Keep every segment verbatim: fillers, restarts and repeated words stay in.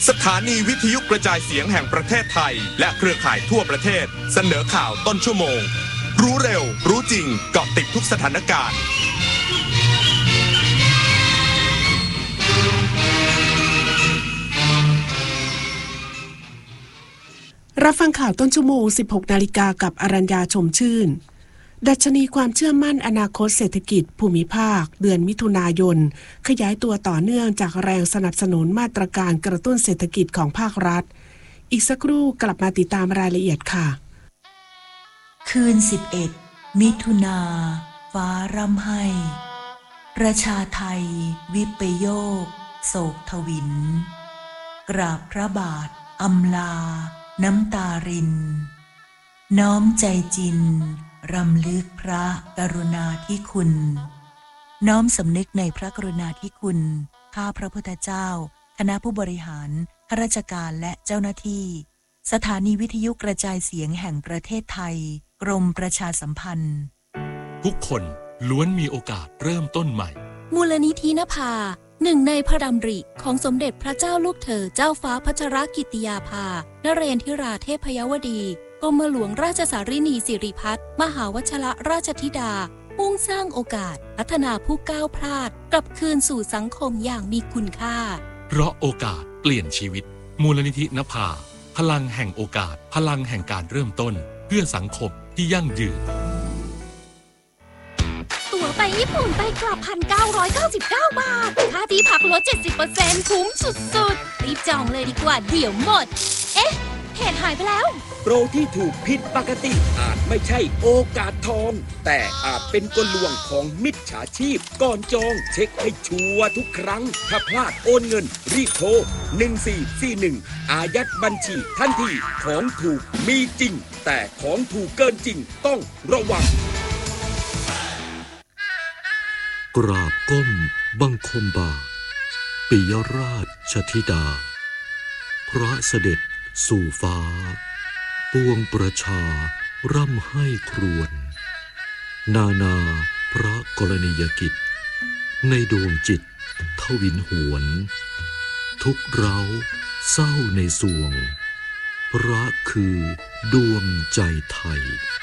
สถานีวิทยุกระจายเสียงแห่งประเทศไทยและเครือข่ายทั่วประเทศเสนอข่าวต้นชั่วโมงรู้เร็วรู้จริงเกาะติดทุกสถานการณ์รับฟังข่าวต้นชั่วโมง สิบหกนาฬิกา กับอรัญญาชมชื่นดัชนีความเชื่อมั่นอนาคตเศรษฐกิจภูมิภาคเดือนมิถุนายนขยายตัวต่อเนื่องจากแรงสนับสนุนมาตรการกระตุ้นเศรษฐกิจของภาครัฐอีกสักครู่กลับมาติดตามรายละเอียดค่ะคืนสิบเอ็ดมิถุนาฟ้าร่ำไห้ประชาไทยวิปโยคโศกทวินกราบพระบาทอำลาน้ำตารินน้อมใจจินรำลึกพระกรุณาธิคุณน้อมสำนึกในพระกรุณาธิคุณข้าพระพุทธเจ้าคณะผู้บริหารข้าราชการและเจ้าหน้าที่สถานีวิทยุกระจายเสียงแห่งประเทศไทยกรมประชาสัมพันธ์ทุกคนล้วนมีโอกาสเริ่มต้นใหม่มูลนิธินภาหนึ่งในพระดำริของสมเด็จพระเจ้าลูกเธอเจ้าฟ้าพัชรกิติยาภานเรนทิราเทพยวดีกรมหลวงราชสารินีสิริพัฒน์มหาวชิรราชธิดามุ่งสร้างโอกาสพัฒนาผู้ก้าวพลาดกลับคืนสู่สังคมอย่างมีคุณค่าเพราะโอกาสเปลี่ยนชีวิตมูลนิธินภาพลังแห่งโอกาสพลังแห่งการเริ่มต้นเพื่อสังคมที่ยั่งยืนตั๋วไปญี่ปุ่นไปกลับ หนึ่งพันเก้าร้อยเก้าสิบเก้า บาทค่าที่พักลด เจ็ดสิบเปอร์เซ็นต์ คุ้มสุดๆรีบจองเลยดีกว่าเดี๋ยวหมดเอ๊ะเพจหายไปแล้วโปรที่ถูกผิดปกติอาจไม่ใช่โอกาสทองแต่อาจเป็นกลลวงของมิจฉาชีพก่อนจองเช็คให้ชัวร์ทุกครั้งถ้าพลาดโอนเงินรีบโทรหนึ่งสี่สี่หนึ่งอายัดบัญชีทันทีของถูกมีจริงแต่ของถูกเกินจริงต้องระวังกราบก้มบังคมบาทปิยราชธิดาพระเสด็จสู่ฟ้าปวงประชาร่ำไห้ครวญนานาพระกรณียกิจในดวงจิตทวินหวนทุกเร้าเศร้าในสวงพระคือดวงใจไทย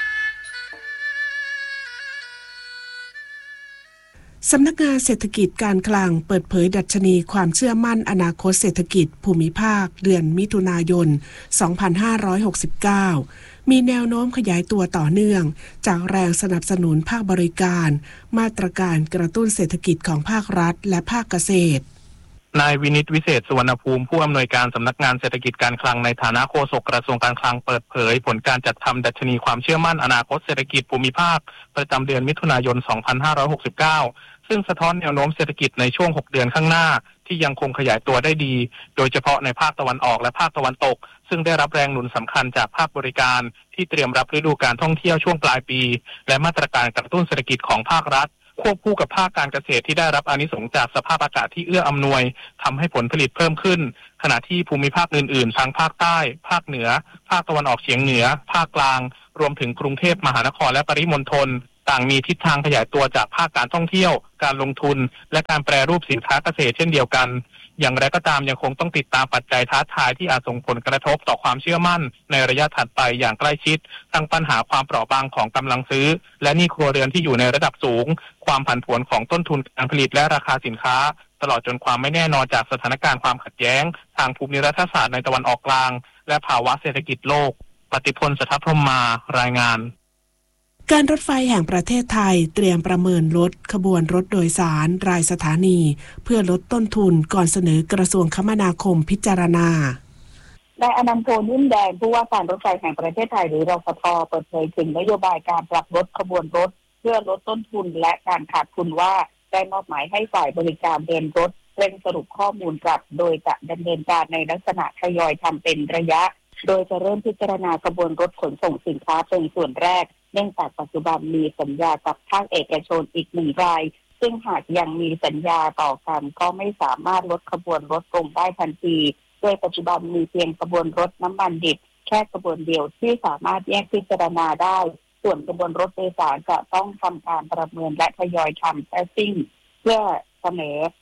สำนักงานเศรษฐกิจการคลังเปิดเผยดัชนีความเชื่อมั่นอนาคตเศรษฐกิจภูมิภาคเดือนมิถุนายน สองพันห้าร้อยหกสิบเก้า มีแนวโน้มขยายตัวต่อเนื่องจากแรงสนับสนุนภาคบริการมาตรการกระตุ้นเศรษฐกิจของภาครัฐและภาคเกษตรนายวินิตวิเศษสุวรรณภูมิผู้อำนวยการสำนักงานเศรษฐกิจการคลังในฐานะโฆษกกระทรวงการคลังเปิดเผยผลการจัดทำดัชนีความเชื่อมั่นอนาคตเศรษฐกิจภูมิภาคประจำเดือนมิถุนายน สองพันห้าร้อยหกสิบเก้า ซึ่งสะท้อนแนวโน้มเศรษฐกิจในช่วงหกเดือนข้างหน้าที่ยังคงขยายตัวได้ดีโดยเฉพาะในภาคตะวันออกและภาคตะวันตกซึ่งได้รับแรงหนุนสำคัญจากภาคบริการที่เตรียมรับฤดูการท่องเที่ยวช่วงปลายปีและมาตรการกระตุ้นเศรษฐกิจของภาครัฐควบคู่กับภาคการเกษตรที่ได้รับอานิสงส์จากสภาพอากาศที่เอื้ออำนวยทำให้ผลผลิตเพิ่มขึ้นขณะที่ภูมิภาคอื่นๆทั้งภาคใต้ภาคเหนือภาคตะวันออกเฉียงเหนือภาคกลางรวมถึงกรุงเทพมหานครและปริมณฑลต่างมีทิศทางขยายตัวจากภาคการท่องเที่ยวการลงทุนและการแปรรูปสินค้าเกษตรเช่นเดียวกันอย่างไรก็ตามยังคงต้องติดตามปัจจัยท้าทายที่อาจส่งผลกระทบต่อความเชื่อมั่นในระยะถัดไปอย่างใกล้ชิดทั้งปัญหาความเปราะบางของกำลังซื้อและหนี้ครัวเรือนที่อยู่ในระดับสูงความผันผวนของต้นทุนการผลิตและราคาสินค้าตลอดจนความไม่แน่นอนจากสถานการณ์ความขัดแย้งทางภูมิรัฐศาสตร์ในตะวันออกกลางและภาวะเศรษฐกิจโลกปฏิพล สัทธพรหมารายงานการรถไฟแห่งประเทศไทยเตรียมประเมินลดขบวนรถโดยสารรายสถานีเพื่อลดต้นทุนก่อนเสนอกระทรวงคมนาคมพิจารณานายอนันต์ โพนิ่มแดงผู้ว่าการรถไฟแห่งประเทศไทยหรือรฟท.เปิดเผยถึงนโยบายการปรับลดขบวนรถเพื่อลดต้นทุนและการขาดทุนว่าได้มอบหมายให้ฝ่ายบริการเดินรถเร่งสรุปข้อมูลปรับโดยจะดำเนินการในลักษณะทยอยทำเป็นระยะโดยจะเริ่มพิจารณาขบวนรถขนส่งสินค้าเป็นส่วนแรกเนื่องจากปัจจุบันมีสัญญากับภาคเอกชนอีกหนึ่งรายซึ่งหากยังมีสัญญาต่อกันก็ไม่สามารถลดขบวนรถลงได้ทันทีโดยปัจจุบันมีเพียงขบวนรถน้ำมันดิบแค่ขบวนเดียวที่สามารถแยกพิจารณาได้ส่วนขบวนรถโดยสารจะต้องทำการประเมินและทยอยทำแทสติ้งเพื่อเสนอ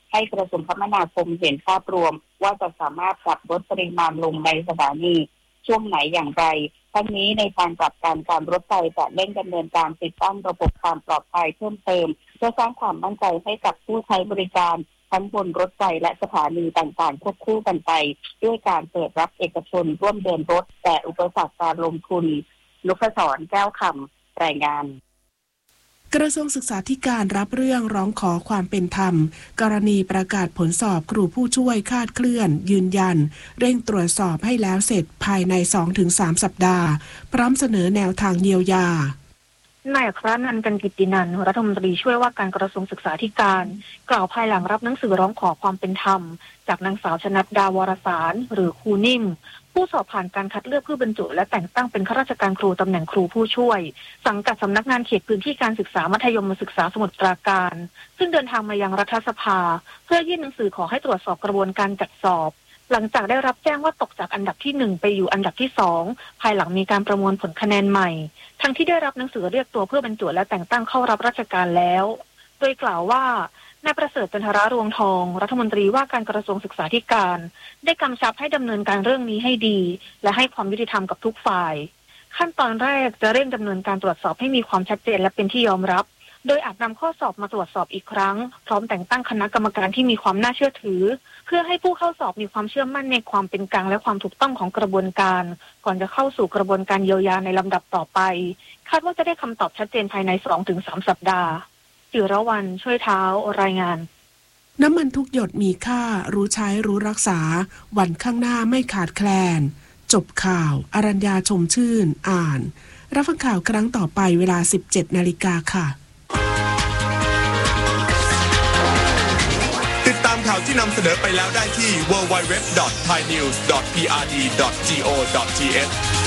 ให้กระทรวงคมนาคมเห็นภาพรวมว่าจะสามารถปรับลดปริมาณลงในสถานีช่วงไหนอย่างไรทั้งนี้ในทางกลับกันการรถไฟจะเร่งดำเนินการติดตั้งระบบความปลอดภัยเพิ่มเติมเพื่อสร้างความมั่นใจให้กับผู้ใช้บริการทั้งบนรถไฟและสถานีต่างๆควบคู่กันไปด้วยการเปิดรับเอกชนร่วมเดินรถแต่อุปสรรคการลงทุนนพศรแก้วคำรายงานกระทรวงศึกษาธิการรับเรื่องร้องขอความเป็นธรรมกรณีประกาศผลสอบครูผู้ช่วยคลาดเคลื่อนยืนยันเร่งตรวจสอบให้แล้วเสร็จภายใน สองถึงสาม สัปดาห์พร้อมเสนอแนวทางเยียวยานายอัครนันท์ กันกิตตินันท์รัฐมนตรีช่วยว่าการกระทรวงศึกษาธิการกล่าวภายหลังรับหนังสือร้องขอความเป็นธรรมจากนางสาวชนัดดาวรสารหรือครูนิ่มผู้สอบผ่านการคัดเลือกเพื่อบรรจุและแต่งตั้งเป็นข้าราชการครูตำแหน่งครูผู้ช่วยสังกัดสำนักงานเขตพื้นที่การศึกษามัธยมศึกษาสมุทรปราการซึ่งเดินทางมายังรัฐสภาเพื่อยื่นหนังสือขอให้ตรวจสอบกระบวนการจัดสอบหลังจากได้รับแจ้งว่าตกจากอันดับที่หนึ่งไปอยู่อันดับที่สองภายหลังมีการประมวลผลคะแนนใหม่ทั้งที่ได้รับหนังสือเรียกตัวเพื่อบรรจุและแต่งตั้งเข้ารับราชการแล้วโดยกล่าวว่านายประเสริฐจันทรารวงทองรัฐมนตรีว่าการกระทรวงศึกษาธิการได้กำชับให้ดำเนินการเรื่องนี้ให้ดีและให้ความยุติธรรมกับทุกฝ่ายขั้นตอนแรกจะเร่งดำเนินการตรวจสอบให้มีความชัดเจนและเป็นที่ยอมรับโดยอาจนำข้อสอบมาตรวจสอบอีกครั้งพร้อมแต่งตั้งคณะกรรมการที่มีความน่าเชื่อถือเพื่อให้ผู้เข้าสอบมีความเชื่อมั่นในความเป็นกลางและความถูกต้องของกระบวนการก่อนจะเข้าสู่กระบวนการเยียวยาในลำดับต่อไปคาดว่าจะได้คำตอบชัดเจนภายใน สองถึงสาม สัปดาห์จิรวรรณช่วยเท้ารายงานน้ำมันทุกหยดมีค่ารู้ใช้รู้รักษาวันข้างหน้าไม่ขาดแคลนจบข่าวอรัญญาชมชื่นอ่านรับฟังข่าวครั้งต่อไปเวลา สิบเจ็ดนาฬิกา ค่ะติดตามข่าวที่นำเสนอไปแล้วได้ที่ ดับเบิลยู ดับเบิลยู ดับเบิลยู ดอท ไทยนิวส์ ดอท พี อาร์ ดี ดอท จี โอ ดอท ที เอช